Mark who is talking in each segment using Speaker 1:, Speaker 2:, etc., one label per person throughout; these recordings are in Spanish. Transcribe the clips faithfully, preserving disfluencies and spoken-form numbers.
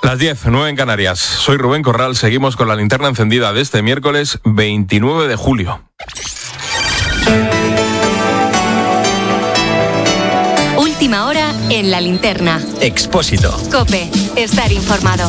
Speaker 1: Las diez, nueve en Canarias. Soy Rubén Corral, seguimos con la linterna encendida de este miércoles veintinueve de julio.
Speaker 2: Última hora en la linterna.
Speaker 3: Expósito.
Speaker 2: COPE. Estar informado.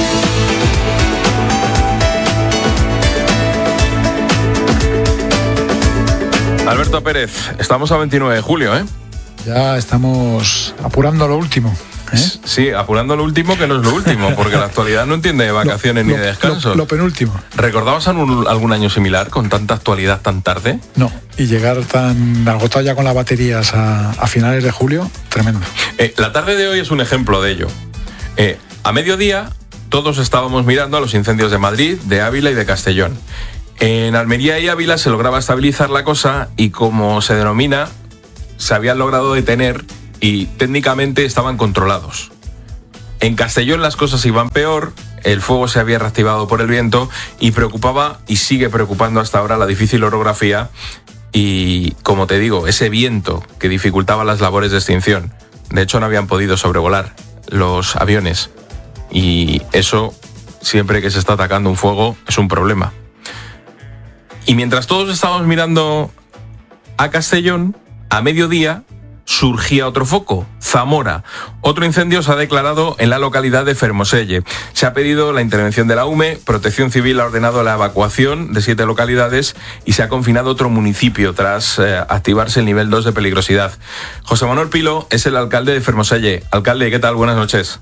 Speaker 1: Alberto Pérez, estamos a veintinueve de julio, ¿eh?
Speaker 4: Ya estamos apurando lo último. ¿Eh?
Speaker 1: Sí, apurando lo último que no es lo último, porque la actualidad no entiende de vacaciones
Speaker 4: lo,
Speaker 1: ni de descanso.
Speaker 4: Lo, lo penúltimo.
Speaker 1: ¿Recordabas algún, algún año similar con tanta actualidad tan tarde?
Speaker 4: No, y llegar tan agotado ya con las baterías a, a finales de julio, tremendo.
Speaker 1: Eh, la tarde de hoy es un ejemplo de ello. Eh, a mediodía todos estábamos mirando a los incendios de Madrid, de Ávila y de Castellón. En Almería y Ávila se lograba estabilizar la cosa y, como se denomina, se habían logrado detener y técnicamente estaban controlados. En Castellón las cosas iban peor, el fuego se había reactivado por el viento y preocupaba y sigue preocupando hasta ahora la difícil orografía y, como te digo, ese viento que dificultaba las labores de extinción. De hecho, no habían podido sobrevolar los aviones y eso, siempre que se está atacando un fuego, es un problema. Y mientras todos estábamos mirando a Castellón, a mediodía surgía otro foco, Zamora. Otro incendio se ha declarado en la localidad de Fermoselle. Se ha pedido la intervención de la U M E, Protección Civil ha ordenado la evacuación de siete localidades y se ha confinado otro municipio tras eh, activarse el nivel dos de peligrosidad. José Manuel Pilo es el alcalde de Fermoselle. Alcalde, ¿qué tal? Buenas noches.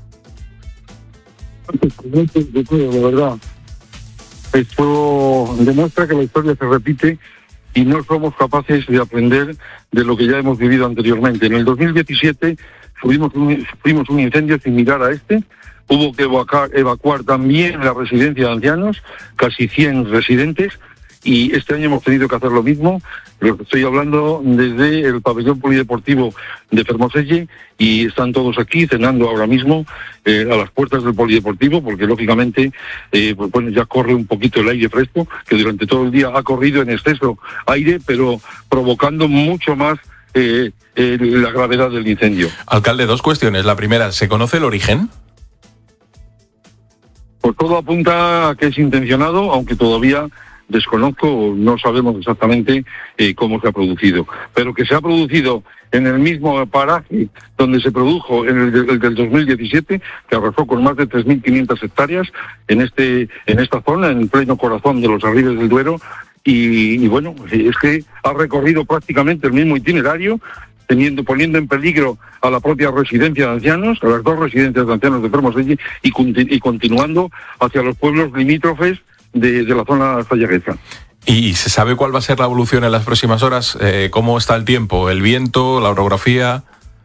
Speaker 5: De verdad, esto demuestra que la historia se repite y no somos capaces de aprender de lo que ya hemos vivido anteriormente. En el dos mil diecisiete sufrimos un, sufrimos un incendio similar a este. Hubo que evacuar, evacuar también la residencia de ancianos, casi cien residentes, y este año hemos tenido que hacer lo mismo. Pero estoy hablando desde el pabellón polideportivo de Fermoselle y están todos aquí cenando ahora mismo eh, a las puertas del polideportivo, porque lógicamente eh, pues bueno, ya corre un poquito el aire fresco, que durante todo el día ha corrido en exceso aire, pero provocando mucho más eh, eh, la gravedad del incendio.
Speaker 1: Alcalde, dos cuestiones. La primera, ¿se conoce el origen?
Speaker 5: Pues todo apunta a que es intencionado, aunque todavía desconozco, no sabemos exactamente eh, cómo se ha producido, pero que se ha producido en el mismo paraje donde se produjo en el, el del dos mil diecisiete, que arrasó con más de tres mil quinientas hectáreas en este en esta zona, en pleno corazón de los Arribes del Duero, y, y bueno, es que ha recorrido prácticamente el mismo itinerario, teniendo poniendo en peligro a la propia residencia de ancianos, a las dos residencias de ancianos de Fermoselle, y, y continuando hacia los pueblos limítrofes De, de la zona sayaguesa.
Speaker 1: ¿Y se sabe cuál va a ser la evolución en las próximas horas? Eh, ¿Cómo está el tiempo? ¿El viento? ¿La orografía?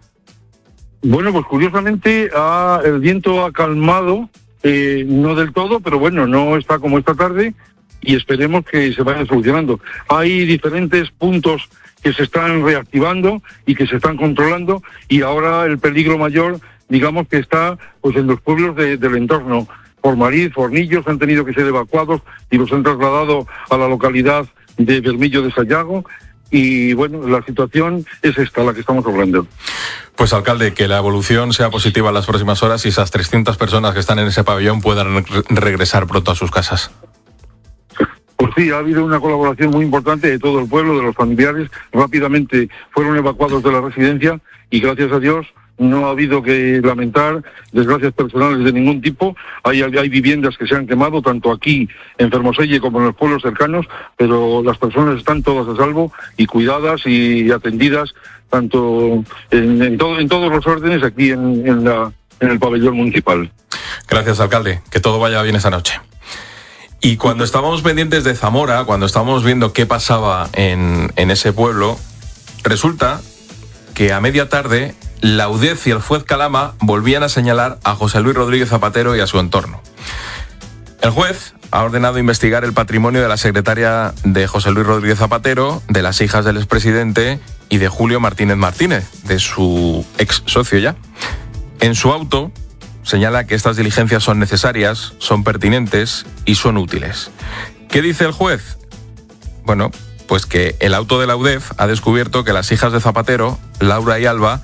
Speaker 5: Bueno, pues curiosamente ha, el viento ha calmado, eh, no del todo, pero bueno, no está como esta tarde y esperemos que se vaya solucionando. Hay diferentes puntos que se están reactivando y que se están controlando, y ahora el peligro mayor, digamos que está pues en los pueblos de, del entorno. Pormariz, Fornillos han tenido que ser evacuados y los han trasladado a la localidad de Bermillo de Sayago, y bueno, la situación es esta, la que estamos hablando.
Speaker 1: Pues alcalde, que la evolución sea positiva en las próximas horas y esas trescientas personas que están en ese pabellón puedan re- regresar pronto a sus casas.
Speaker 5: Pues sí, ha habido una colaboración muy importante de todo el pueblo, de los familiares. Rápidamente fueron evacuados de la residencia y gracias a Dios no ha habido que lamentar desgracias personales de ningún tipo. Hay, hay viviendas que se han quemado, tanto aquí en Fermoselle como en los pueblos cercanos, pero las personas están todas a salvo y cuidadas y atendidas, tanto en, en, todo, en todos los órdenes aquí en, en, la, en el pabellón municipal.
Speaker 1: Gracias, alcalde. Que todo vaya bien esta noche. Y cuando estábamos pendientes de Zamora, cuando estábamos viendo qué pasaba en, en ese pueblo, resulta que a media tarde la U D E Z y el juez Calama volvían a señalar a José Luis Rodríguez Zapatero y a su entorno. El juez ha ordenado investigar el patrimonio de la secretaria de José Luis Rodríguez Zapatero, de las hijas del expresidente y de Julio Martínez Martínez, de su ex socio ya. En su auto señala que estas diligencias son necesarias, son pertinentes y son útiles. ¿Qué dice el juez? Bueno, pues que el auto de la U D E Z ha descubierto que las hijas de Zapatero, Laura y Alba,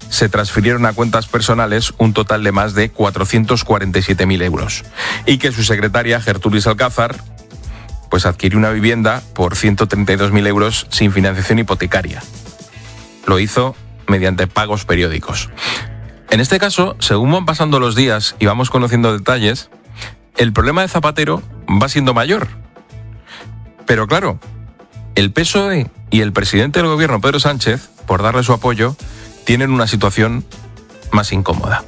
Speaker 1: se transfirieron a cuentas personales un total de más de cuatrocientos cuarenta y siete mil euros y que su secretaria, Gertrudis Alcázar, pues adquirió una vivienda por ciento treinta y dos mil euros sin financiación hipotecaria. Lo hizo mediante pagos periódicos. En este caso, según van pasando los días y vamos conociendo detalles, el problema de Zapatero va siendo mayor. Pero claro, el P S O E y el presidente del gobierno, Pedro Sánchez, por darle su apoyo, tienen una situación más incómoda.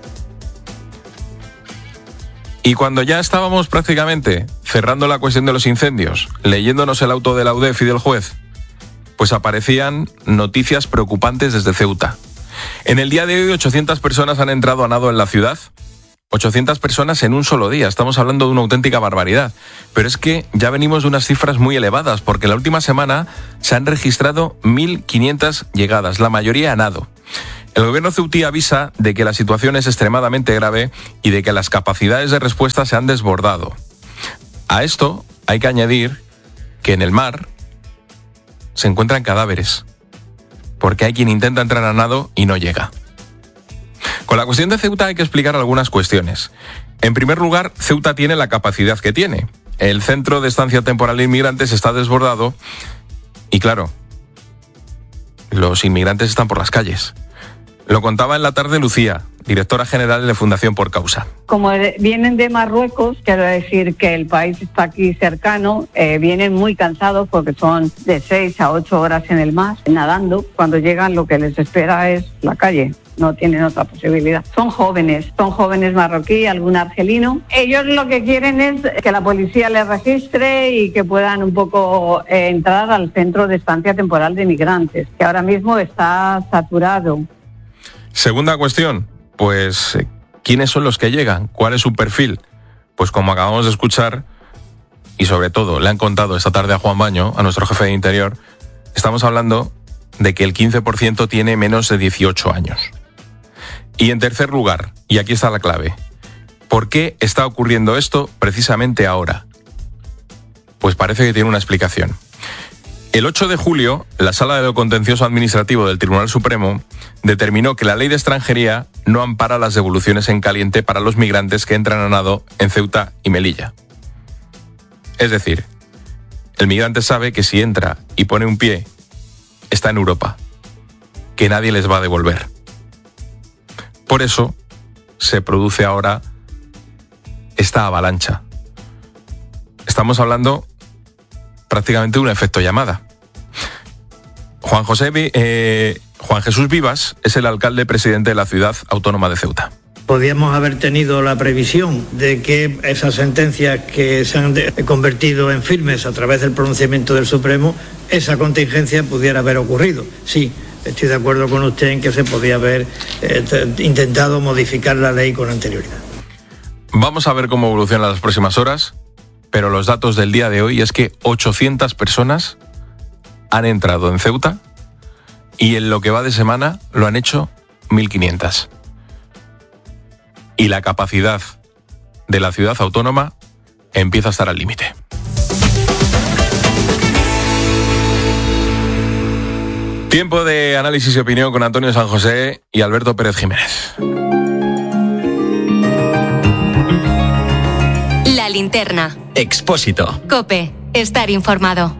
Speaker 1: Y cuando ya estábamos prácticamente cerrando la cuestión de los incendios, leyéndonos el auto de la U D E F y del juez, pues aparecían noticias preocupantes desde Ceuta. En el día de hoy, ochocientas personas han entrado a nado en la ciudad. ochocientas personas en un solo día. Estamos hablando de una auténtica barbaridad. Pero es que ya venimos de unas cifras muy elevadas, porque la última semana se han registrado mil quinientas llegadas, la mayoría a nado. El gobierno ceutí avisa de que la situación es extremadamente grave y de que las capacidades de respuesta se han desbordado. A esto hay que añadir que en el mar se encuentran cadáveres, porque hay quien intenta entrar a nado y no llega. Con la cuestión de Ceuta hay que explicar algunas cuestiones. En primer lugar, Ceuta tiene la capacidad que tiene. El centro de estancia temporal de inmigrantes está desbordado y, claro, los inmigrantes están por las calles. Lo contaba en la tarde Lucía, directora general de Fundación Por Causa.
Speaker 3: Como vienen de Marruecos, quiero decir que el país está aquí cercano, eh, vienen muy cansados porque son de seis a ocho horas en el mar, nadando. Cuando llegan lo que les espera es la calle. No tienen otra posibilidad. Son jóvenes, son jóvenes marroquí, algún argelino. Ellos lo que quieren es que la policía les registre y que puedan un poco eh, entrar al centro de estancia temporal de migrantes, que ahora mismo está saturado.
Speaker 1: Segunda cuestión, pues, ¿quiénes son los que llegan? ¿Cuál es su perfil? Pues como acabamos de escuchar, y sobre todo le han contado esta tarde a Juan Baño, a nuestro jefe de Interior, estamos hablando de que el quince por ciento tiene menos de dieciocho años. Y en tercer lugar, y aquí está la clave, ¿por qué está ocurriendo esto precisamente ahora? Pues parece que tiene una explicación. El ocho de julio, la Sala de lo Contencioso Administrativo del Tribunal Supremo determinó que la ley de extranjería no ampara las devoluciones en caliente para los migrantes que entran a nado en Ceuta y Melilla. Es decir, el migrante sabe que si entra y pone un pie, está en Europa, que nadie les va a devolver. Por eso se produce ahora esta avalancha. Estamos hablando prácticamente de un efecto llamada. Juan José, eh, Juan Jesús Vivas es el alcalde presidente de la ciudad autónoma de Ceuta.
Speaker 6: Podíamos haber tenido la previsión de que esas sentencias que se han convertido en firmes a través del pronunciamiento del Supremo, esa contingencia pudiera haber ocurrido. Sí, estoy de acuerdo con usted en que se podía haber eh, intentado modificar la ley con anterioridad.
Speaker 1: Vamos a ver cómo evolucionan las próximas horas, pero los datos del día de hoy es que ochocientas personas han entrado en Ceuta y en lo que va de semana lo han hecho mil quinientas. Y la capacidad de la ciudad autónoma empieza a estar al límite. Tiempo de análisis y opinión con Antonio San José y Alberto Pérez Jiménez.
Speaker 2: La linterna.
Speaker 7: Expósito.
Speaker 2: COPE. Estar informado.